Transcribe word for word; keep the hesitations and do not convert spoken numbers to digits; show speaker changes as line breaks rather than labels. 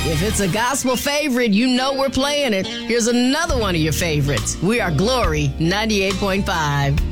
If it's a gospel favorite, you know we're playing it. Here's another one of your favorites. We are Glory ninety-eight point five.